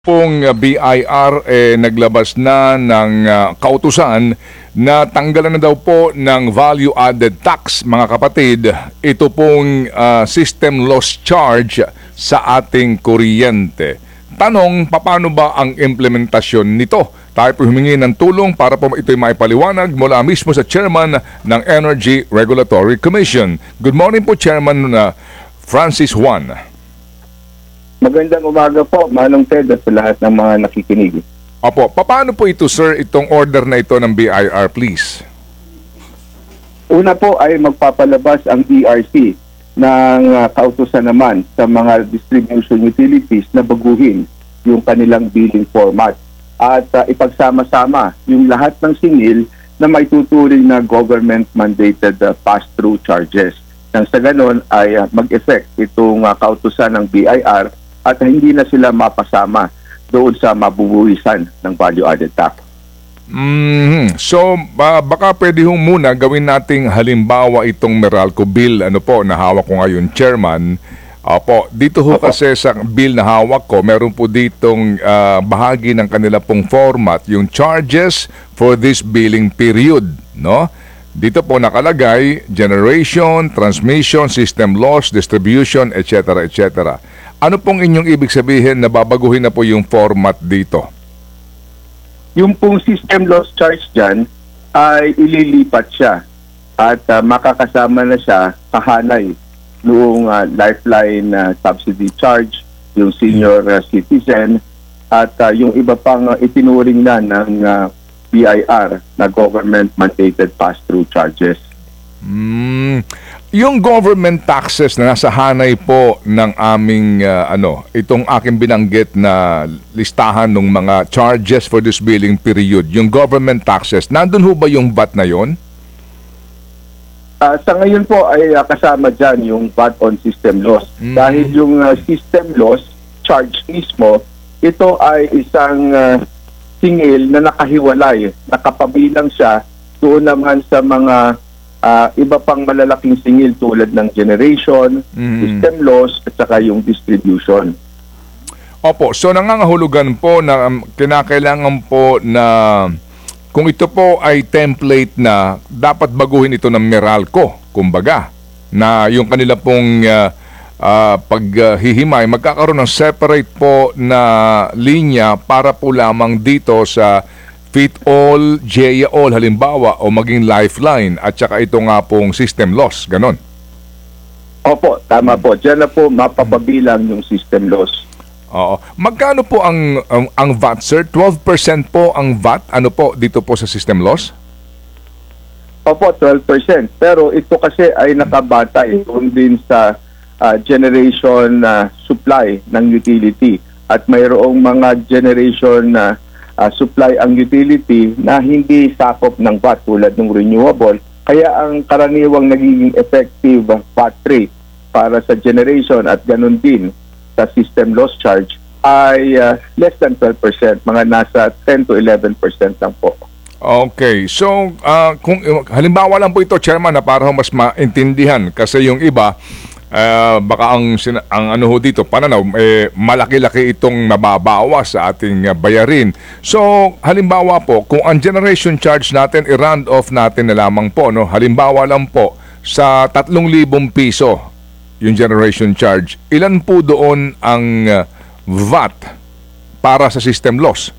Pong BIR naglabas na ng kautusan na tanggalan na daw po ng value-added tax, mga kapatid. Ito pong system loss charge sa ating kuryente. Tanong, paano ba ang implementasyon nito? Tayo po humingi ng tulong para po ito'y maipaliwanag mula mismo sa chairman ng Energy Regulatory Commission. Good morning po, Chairman Francis Juan. Magandang umaga po, Manong Ted, at sa lahat ng mga nakikinig. Opo, paano po ito, sir, itong order na ito ng BIR, please? Una po ay magpapalabas ang ERC ng kautusan naman sa mga distribution utilities na baguhin yung kanilang billing format at ipagsama-sama yung lahat ng singil na may tuturing na government-mandated pass-through charges. Nang sa ganon ay mag-effect itong kautusan ng BIR at hindi na sila mapasama doon sa mabubuhisan ng value-added tax. So, baka pwede hong muna gawin nating halimbawa itong Meralco bill, ano po, na hawak ko ngayon, Chairman. Opo, dito ho kasi sa bill na hawak ko, meron po ditong bahagi ng kanila pong format, yung charges for this billing period, no? Dito po nakalagay, generation, transmission, system loss, distribution, etc. etc. Ano pong inyong ibig sabihin na babaguhin na po yung format dito? Yung pong system loss charge dyan ay ililipat siya at makakasama na siya kahanay noong lifeline subsidy charge, yung senior citizen at yung iba pang itinuring na ng BIR na government-mandated pass-through charges. Yung government taxes na nasa hanay po ng aming itong aking binanggit na listahan ng mga charges for this billing period, yung government taxes, nandun ho ba yung VAT na yon? Sa ngayon po ay kasama dyan yung VAT on system loss. Dahil yung system loss charge mismo, ito ay isang singil na nakahiwalay, nakapabilang siya doon naman sa mga iba pang malalaking singil tulad ng generation, system loss, at saka yung distribution. Opo, so nangangahulugan po na kinakailangan po na kung ito po ay template na dapat baguhin ito ng Meralco, kumbaga, na yung kanila pong paghihimay, magkakaroon ng separate po na linya para po lamang dito sa Fit-all, JAall halimbawa o maging lifeline at saka ito nga pong system loss, ganon. Opo, tama po. Diyan na po mapapabilang yung system loss. Oo. Magkano po ang VAT, sir? 12% po ang VAT, ano po dito po sa system loss? Opo, 12%. Pero ito kasi ay nakabatay doon din sa generation supply ng utility. At mayroong mga generation supply ang utility na hindi sakop ng VAT tulad ng renewable. Kaya ang karaniwang nagiging effective VAT rate para sa generation at ganun din sa system loss charge ay less than 12%, mga nasa 10 to 11% lang po. Okay, so kung halimbawa lang po ito, Chairman, na para mas maintindihan kasi yung iba baka ang ano ho dito, pananaw, malaki-laki itong mababawas sa ating bayarin. So, halimbawa po, kung ang generation charge natin, i-round off natin na lamang po, no? Halimbawa lang po, sa 3,000 piso, yung generation charge, ilan po doon ang VAT para sa system loss?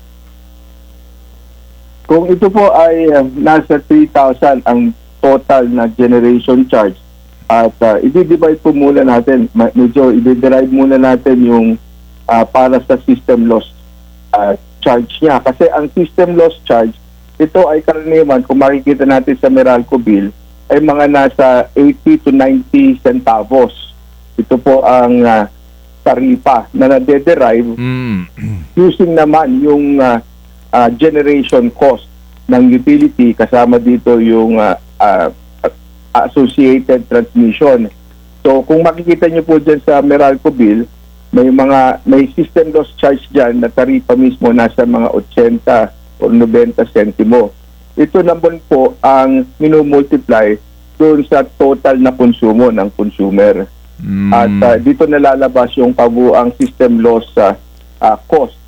Kung ito po ay nasa 3,000 ang total na generation charge, at i-divide po muna natin, medyo i-derive muna natin yung para sa system loss charge niya. Kasi ang system loss charge, ito ay karaniwan, kung makikita natin sa Meralco bill, ay mga nasa 80 to 90 centavos. Ito po ang taripa na nade-derive using naman yung generation cost ng utility, kasama dito yung associated transmission. So kung makikita niyo po dyan sa Meralco bill, may system loss charge dyan na taripa mismo nasa mga 80 o 90 sentimo. Ito naman po ang minumultiply doon sa total na konsumo ng consumer. At dito nalalabas yung kabuang system loss cost